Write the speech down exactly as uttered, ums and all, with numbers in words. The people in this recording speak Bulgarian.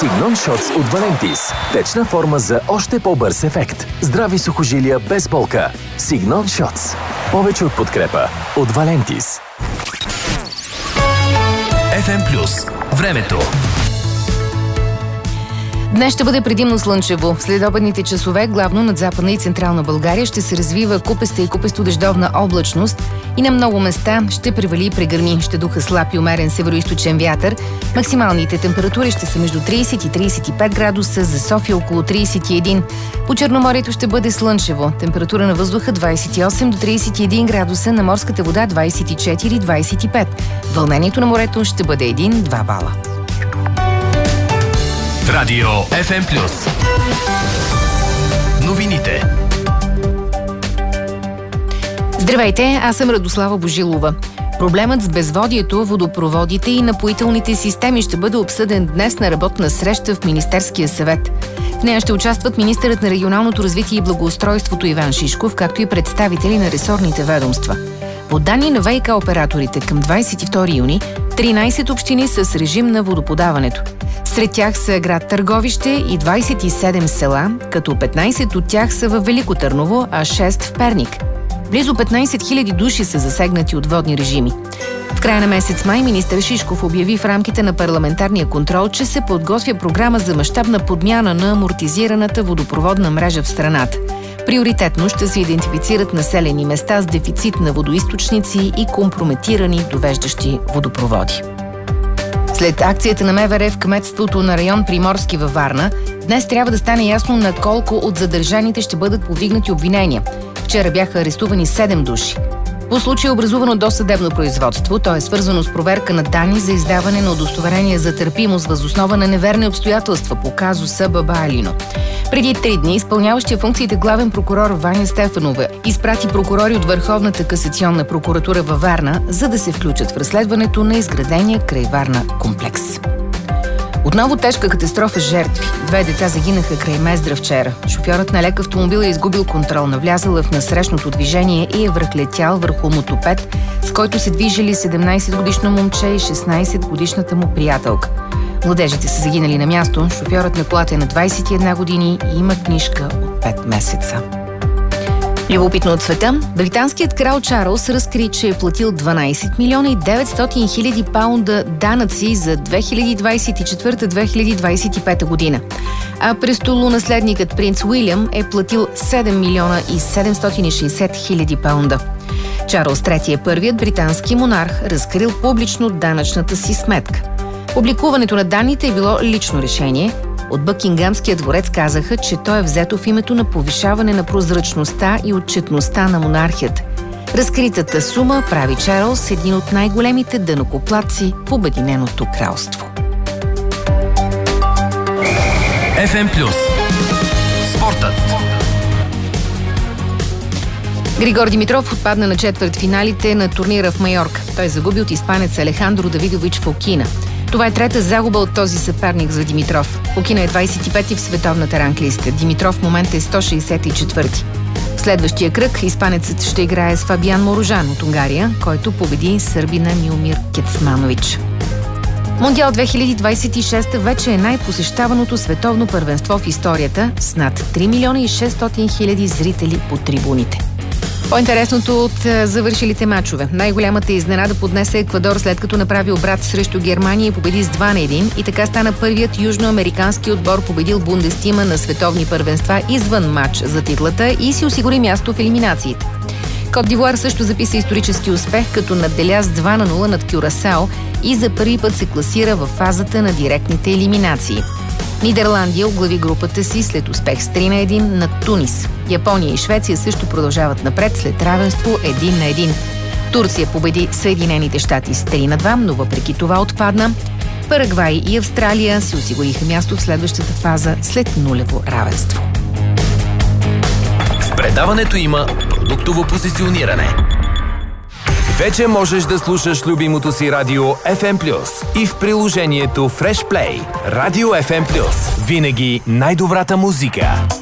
Signon Shots от Valentis. Течна форма за още по-бърз ефект. Здрави сухожилия без болка. Signon Shots. Повече от подкрепа от Valentis. еф ем Плюс. Времето. Днес ще бъде предимно слънчево. В следобедните часове, главно над Западна и Централна България, ще се развива купеста и купесто-дъждовна облачност и на много места ще превали и прегърми. Ще духа слаб и умерен североизточен вятър. Максималните температури ще са между трийсет и трийсет и пет градуса, за София около трийсет и един. По Черноморието ще бъде слънчево. Температура на въздуха двийсет и осем до трийсет и един градуса, на морската вода двийсет и четири до двийсет и пет. Вълнението на морето ще бъде един-два бала. Радио еф ем Плюс. Новините. Здравейте, аз съм Радослава Божилова. Проблемът с безводието, водопроводите и напоителните системи ще бъде обсъден днес на работна среща в Министерския съвет. В нея ще участват министърът на регионалното развитие и благоустройството Иван Шишков, както и представители на ресорните ведомства. По данни на ВиК операторите към двийсет и втори юни, тринийсет общини са с режим на водоподаването. Сред тях са град Търговище и двийсет и седем села, като петнийсет от тях са във Велико Търново, а шест в Перник. Близо петнийсет хиляди души са засегнати от водни режими. В края на месец май министър Шишков обяви в рамките на парламентарния контрол, че се подготвя програма за мащабна подмяна на амортизираната водопроводна мрежа в страната. Приоритетно ще се идентифицират населени места с дефицит на водоизточници и компрометирани довеждащи водопроводи. След акцията на МВР в кметството на район Приморски във Варна, днес трябва да стане ясно на колко от задържаните ще бъдат повдигнати обвинения. Вчера бяха арестувани седем души. По случай е образувано досъдебно производство, то е свързано с проверка на данни за издаване на удостоверение за търпимост въз основа на неверни обстоятелства по казуса Баба Алино. Преди три дни изпълняващия функциите главен прокурор Ваня Стефанова изпрати прокурори от Върховната касационна прокуратура във Варна, за да се включат в разследването на изградения край Варна комплекс. Отново тежка катастрофа с жертви. Две деца загинаха край Мездра вчера. Шофьорът на лек автомобил е изгубил контрол, навлязъл в насрещното движение и е връхлетял върху мотопед, с който се движили седемнийсетгодишно момче и шестнийсетгодишната му приятелка. Младежите са загинали на място. Шофьорът на колата е на двийсет и една години и има книжка от пет месеца. Любопитно от света, британският крал Чарлз разкри, че е платил дванийсет милиона и деветстотин хиляди паунда данъци за две хиляди двийсет и четвърта - две хиляди двийсет и пета година. А престолонаследникът принц Уилям е платил седем милиона и седемстотин и шейсет хиляди паунда. Чарлз трети е първият британски монарх, разкрил публично данъчната си сметка. Публикуването на данните е било лично решение. От Бъкингамския дворец казаха, че то е взето в името на повишаване на прозрачността и отчетността на монархията. Разкритата сума прави Чарлз един от най-големите данъкоплатци в Обединеното кралство. еф ем Плюс. Спортът. Григор Димитров отпадна на четвъртфиналите на турнира в Майорка. Той загуби от испанец Алехандро Давидович Фокина. Това е трета загуба от този съперник за Димитров. Фокина е двийсет и пети в световната ранглиста. Димитров в момента е сто шейсет и четвърти. В следващия кръг испанецът ще играе с Фабиан Морожан от Унгария, който победи сърбина Милмир Кецманович. Мондиал две хиляди двийсет и шеста вече е най-посещаваното световно първенство в историята с над три милиона и шестстотин хиляди зрители по трибуните. По-интересното от завършилите мачове. Най-голямата изненада поднесе Еквадор, след като направи обрат срещу Германия и победи с два на един, и така стана първият южноамерикански отбор, победил Бундестима на световни първенства извън матч за титлата и си осигури място в елиминациите. Кот д'Ивуар също записа исторически успех, като надделя с два на нула над Кюрасао и за първи път се класира в фазата на директните елиминации. Нидерландия оглави групата си след успех с три на един над Тунис. Япония и Швеция също продължават напред след равенство един на един. Турция победи Съединените щати с три на два, но въпреки това отпадна. Парагвай и Австралия си осигуриха място в следващата фаза след нулево равенство. В предаването има продуктово позициониране. Вече можеш да слушаш любимото си радио еф ем Плюс и в приложението Fresh Play. Радио еф ем Плюс. Винаги най-добрата музика.